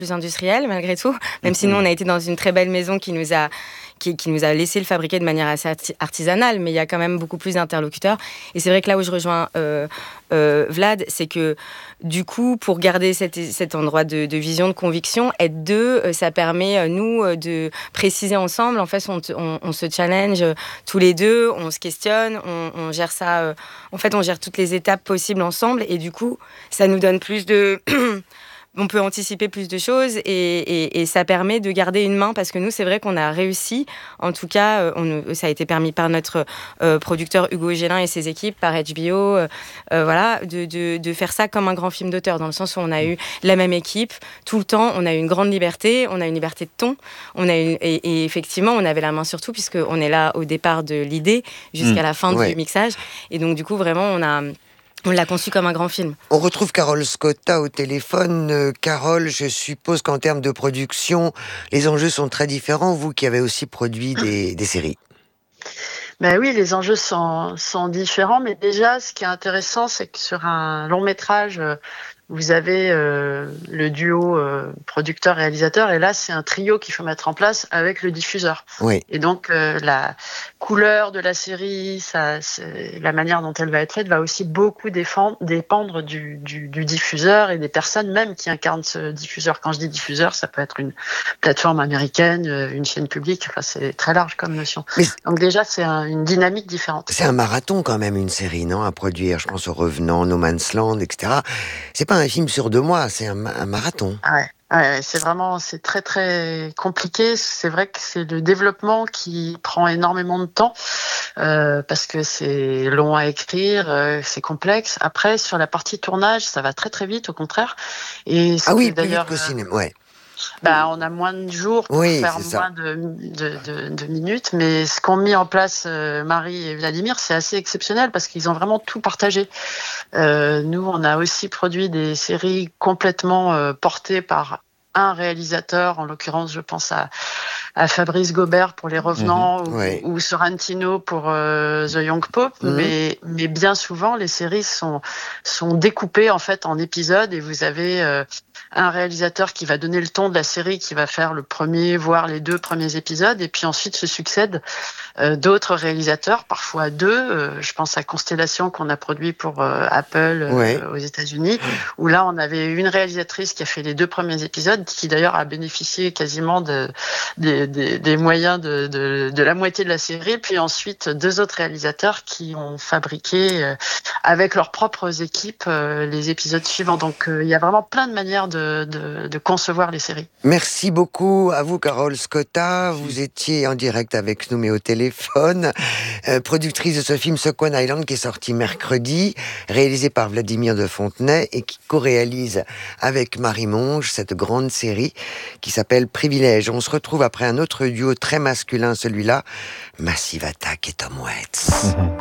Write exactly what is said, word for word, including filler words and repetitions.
plus industriel malgré tout, même si nous on a été dans une très belle maison qui nous a qui, qui nous a laissé le fabriquer de manière assez artisanale, mais il y a quand même beaucoup plus d'interlocuteurs. Et c'est vrai que là où je rejoins euh, euh, Vlad, c'est que du coup, pour garder cet, cet endroit de, de vision, de conviction, être deux, ça permet nous de préciser ensemble. En fait, on, on, on se challenge tous les deux, on se questionne, on, on gère ça. Euh, en fait, on gère toutes les étapes possibles ensemble, et du coup, ça nous donne plus de on peut anticiper plus de choses et, et, et ça permet de garder une main, parce que nous, c'est vrai qu'on a réussi, en tout cas, on, ça a été permis par notre euh, producteur Hugo Gélin et ses équipes, par H B O, euh, euh, voilà, de, de, de faire ça comme un grand film d'auteur, dans le sens où on a eu la même équipe tout le temps, on a eu une grande liberté, on a une liberté de ton, on a eu, et, et effectivement, on avait la main sur tout, puisqu'on est là au départ de l'idée jusqu'à mmh, la fin ouais. du mixage, et donc du coup, vraiment, on a... On l'a conçu comme un grand film. On retrouve Carole Scotta au téléphone. Euh, Carole, je suppose qu'en termes de production, les enjeux sont très différents, vous qui avez aussi produit des, des séries. Ben oui, les enjeux sont, sont différents, mais déjà, ce qui est intéressant, c'est que sur un long métrage, vous avez euh, le duo euh, producteur-réalisateur, et là, c'est un trio qu'il faut mettre en place avec le diffuseur. Oui. Et donc, euh, la couleur de la série, ça, la manière dont elle va être faite, va aussi beaucoup défendre, dépendre du, du, du diffuseur et des personnes même qui incarnent ce diffuseur. Quand je dis diffuseur, ça peut être une plateforme américaine, une chaîne publique, enfin, c'est très large comme notion. Mais donc déjà, c'est un, une dynamique différente. C'est un marathon quand même, une série, non, à produire. Je pense au Revenant, No Man's Land, et cetera. C'est pas un film sur deux mois, c'est un, un marathon. Ah ouais. Ouais, c'est vraiment, c'est très très compliqué. C'est vrai que c'est le développement qui prend énormément de temps euh, parce que c'est long à écrire, euh, c'est complexe. Après, sur la partie tournage, ça va très très vite, au contraire. Et ah oui, d'ailleurs, plus vite qu'au cinéma, ouais. Bah, on a moins de jours pour oui, faire moins de, de, de, de minutes, mais ce qu'ont mis en place euh, Marie et Vladimir, c'est assez exceptionnel parce qu'ils ont vraiment tout partagé. Euh, nous, on a aussi produit des séries complètement euh, portées par un réalisateur, en l'occurrence, je pense à, à Fabrice Gobert pour Les Revenants, mmh, ou, ouais. ou Sorrentino pour euh, The Young Pope, mmh. mais, mais bien souvent, les séries sont, sont découpées en fait en épisodes, et vous avez euh, un réalisateur qui va donner le ton de la série, qui va faire le premier, voire les deux premiers épisodes, et puis ensuite se succèdent euh, d'autres réalisateurs, parfois deux. Euh, je pense à Constellation qu'on a produit pour euh, Apple euh, ouais. aux États-Unis, où là on avait une réalisatrice qui a fait les deux premiers épisodes, qui d'ailleurs a bénéficié quasiment de, de, de, des moyens de, de, de la moitié de la série, puis ensuite deux autres réalisateurs qui ont fabriqué euh, avec leurs propres équipes euh, les épisodes suivants. Donc il euh, y a vraiment plein de manières de, de, de concevoir les séries. Merci beaucoup à vous, Carole Scotta. Vous étiez en direct avec nous, mais au téléphone. Euh, productrice de ce film Second Island, qui est sorti mercredi, réalisé par Vladimir de Fontenay et qui co-réalise avec Marie Monge cette grande série qui s'appelle Privilège. On se retrouve après un autre duo très masculin, celui-là, Massive Attack et Tom Waits.